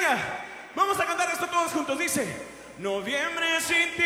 Vamos a cantar esto todos juntos. Dice: noviembre sin ti